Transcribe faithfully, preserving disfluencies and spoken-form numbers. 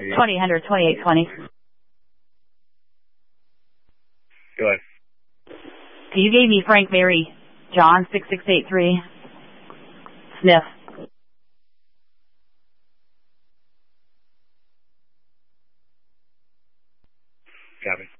twenty hundred, twenty-eight twenty. Go ahead. So you gave me Frank Mary John six six eight three. Sniff. Copy.